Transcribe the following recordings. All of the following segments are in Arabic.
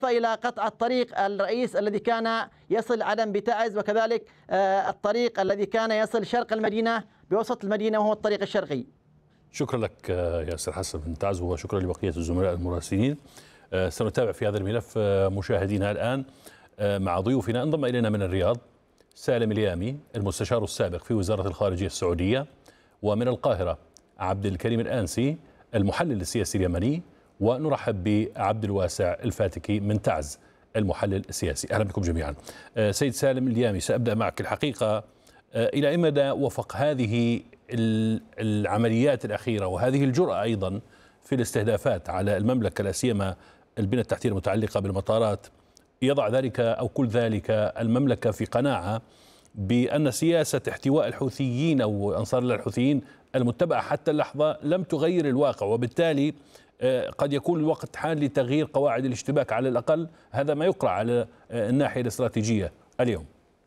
إلى قطع الطريق الرئيس الذي كان يصل عدن بتعز، وكذلك الطريق الذي كان يصل شرق المدينة بوسط المدينة وهو الطريق الشرقي. شكرا لك ياسر حسن بن تعز، وشكرا لبقية الزملاء المراسلين. سنتابع في هذا الملف مشاهدينا الآن مع ضيوفنا. انضم إلينا من الرياض سالم اليامي المستشار السابق في وزارة الخارجية السعودية، ومن القاهرة عبد الكريم الآنسي المحلل السياسي اليمني، ونرحب بعبد الواسع الفاتكي من تعز المحلل السياسي. أهلا بكم جميعا. سيد سالم اليامي، سأبدأ معك. الحقيقة إلى أي مدى وفق هذه العمليات الأخيرة وهذه الجرأة أيضا في الاستهدافات على المملكة، لا سيما البنى التحتية المتعلقة بالمطارات، يضع ذلك أو كل ذلك المملكة في قناعة بأن سياسة احتواء الحوثيين أو أنصار الله الحوثيين المتبعة حتى اللحظة لم تغير الواقع، وبالتالي قد يكون الوقت حان لتغيير قواعد الاشتباك على الأقل؟ هذا ما يقرأ على الناحية الاستراتيجية اليوم.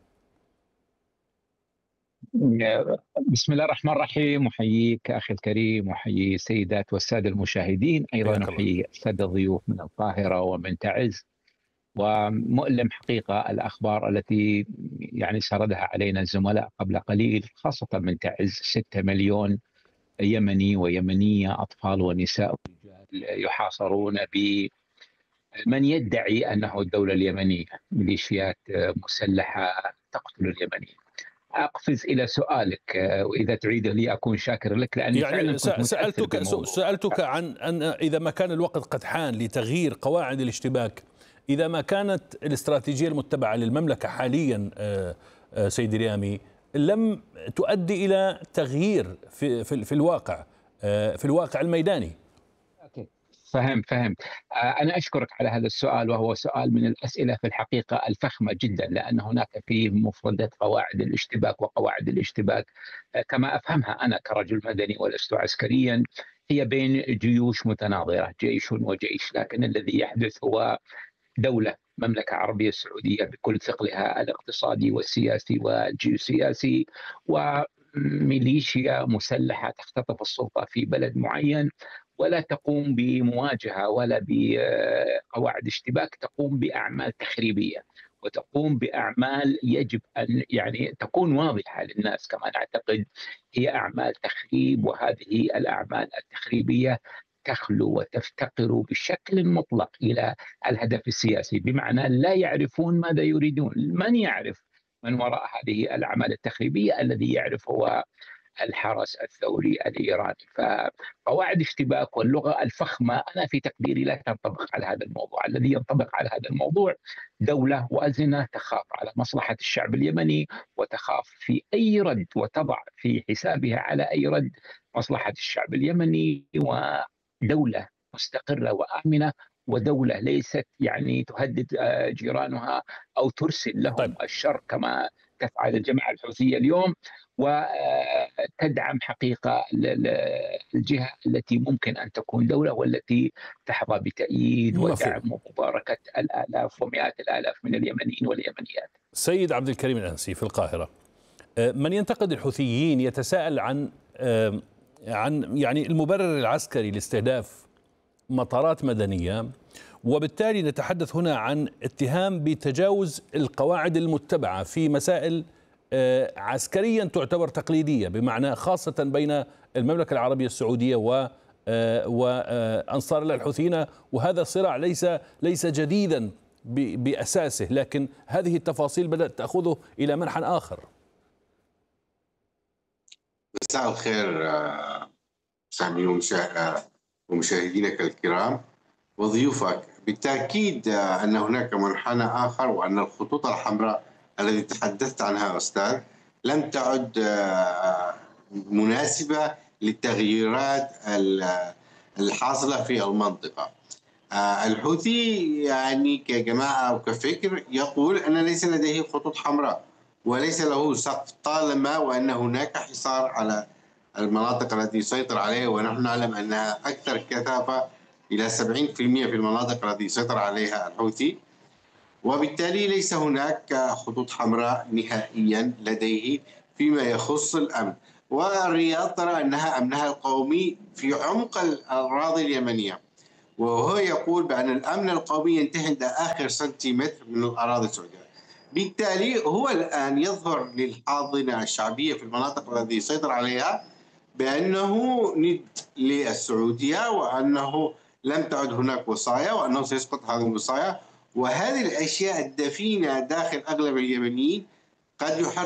بسم الله الرحمن الرحيم. أحييك أخي الكريم، وأحيي السيدات والسادة المشاهدين، أيضا أحيي السادة الضيوف من القاهرة ومن تعز. ومؤلم حقيقة الأخبار التي يعني سردها علينا الزملاء قبل قليل، خاصة من تعز. 6 مليون يمني ويمنية، أطفال ونساء ورجال، يحاصرون بمن يدعي أنه الدولة اليمنية، ميليشيات مسلحة تقتل اليمنيين. أقفز إلى سؤالك، وإذا تعيده لي أكون شاكر لك، لأني يعني سألتك عن أن إذا ما كان الوقت قد حان لتغيير قواعد الاشتباك، إذا ما كانت الاستراتيجية المتبعة للمملكة حاليا سيد اليامي لم تؤدي إلى تغيير في الواقع الميداني. فهمت. أنا أشكرك على هذا السؤال، وهو سؤال من الأسئلة في الحقيقة الفخمة جدا، لأن هناك فيه مفردات قواعد الاشتباك. وقواعد الاشتباك كما أفهمها أنا كرجل مدني ولست عسكريا هي بين جيوش متناظرة، جيش وجيش، لكن الذي يحدث هو دولة، مملكة عربية سعودية بكل ثقلها الاقتصادي والسياسي والجيوسياسي، وميليشيا مسلحة تختطف السلطة في بلد معين، ولا تقوم بمواجهة ولا بقواعد اشتباك، تقوم بأعمال تخريبية، وتقوم بأعمال يجب أن يعني تكون واضحة للناس كما نعتقد، هي أعمال تخريب. وهذه الأعمال التخريبية تخلو وتفتقر بشكل مطلق إلى الهدف السياسي، بمعنى لا يعرفون ماذا يريدون. من يعرف من وراء هذه الأعمال التخريبية؟ الذي يعرف هو الحرس الثوري الإيراني. فقواعد اشتباك واللغة الفخمة أنا في تقديري لا تنطبق على هذا الموضوع. الذي ينطبق على هذا الموضوع دولة وازنة تخاف على مصلحة الشعب اليمني، وتخاف في أي رد، وتضع في حسابها على أي رد مصلحة الشعب اليمني، ودولة مستقرة وآمنة، ودولة ليست يعني تهدد جيرانها أو ترسل لهم الشر كما تفعل الجماعة الحوثية اليوم، وتدعم حقيقة الجهة التي ممكن أن تكون دولة، والتي تحظى بتأييد ودعم ومباركة الآلاف ومئات الآلاف من اليمنيين واليمنيات. سيد عبد الكريم الأنسي في القاهرة، من ينتقد الحوثيين يتساءل عن يعني المبرر العسكري لاستهداف مطارات مدنية، وبالتالي نتحدث هنا عن اتهام بتجاوز القواعد المتبعة في مسائل عسكريا تعتبر تقليدية، بمعنى خاصة بين المملكة العربية السعودية وأنصار الله الحوثيين. وهذا الصراع ليس جديدا بأساسه، لكن هذه التفاصيل بدأت تأخذه إلى منحى آخر. مساء الخير سامي ومشاهدينك الكرام وضيوفك. بالتأكيد أن هناك منحنى آخر، وأن الخطوط الحمراء التي تحدثت عنها أستاذ لم تعد مناسبة للتغييرات الحاصلة في المنطقة. الحوثي يعني كجماعة أو كفكر يقول أن ليس لديه خطوط حمراء وليس له سقف، طالما وأن هناك حصار على المناطق التي يسيطر عليها، ونحن نعلم أنها أكثر كثافة إلى 70% في المناطق التي يسيطر عليها الحوثي، وبالتالي ليس هناك خطوط حمراء نهائيا لديه فيما يخص الأمن. والرياض ترى أنها أمنها القومي في عمق الأراضي اليمنية، وهو يقول بأن الأمن القومي ينتهي عند آخر سنتيمتر من الأراضي السعودية. بالتالي هو الآن يظهر للحاضنة الشعبية في المناطق التي يسيطر عليها بأنه ند للسعودية، وأنه لم تعد هناك وصاية، وأنه سيسقط هذه الوصاية. وهذه الأشياء الدفينة داخل أغلب اليمنيين قد